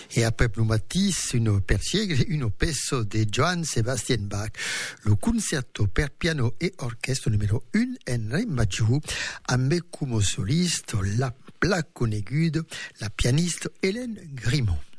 Et après Pneumatis, une persiègle, une pezzo de Johann Sebastian Bach, le concerto per piano et orchestre numéro 1 en Ré majeur, avec comme soliste la conégude, la pianiste Hélène Grimaud.